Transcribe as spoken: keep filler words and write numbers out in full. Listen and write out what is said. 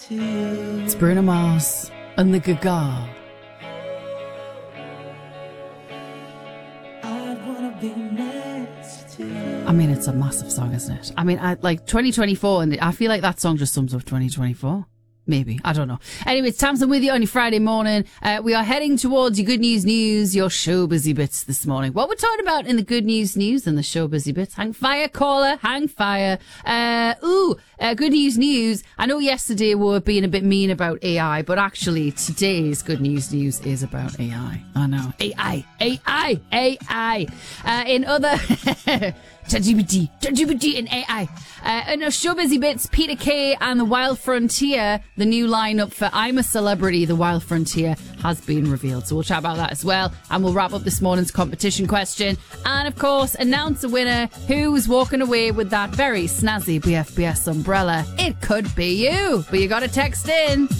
It's Bruno Mars and the Gaga. I mean, it's a massive song, isn't it? I mean, I like twenty twenty-four, and I feel like that song just sums up twenty twenty-four. Maybe. I don't know. Anyway, it's Tamsin with you on your Friday morning. Uh, we are heading towards your good news news, your show busy bits this morning. What we're talking about in the good news news and the show busy bits. Hang fire, caller. Hang fire. Uh, ooh, uh, good news news. I know yesterday we were being a bit mean about A I, but actually today's good news news is about A I. I know. A I. A I. A I. Uh, in other... ChatGPT, ChatGPT and A I. Uh, in our show busy bits, Peter Kay and the Wild Frontier, the new lineup for I'm a Celebrity, the Wild Frontier, has been revealed. So we'll chat about that as well. And we'll wrap up this morning's competition question. And of course, announce a winner who's walking away with that very snazzy B F B S umbrella. It could be you, but you got to text in.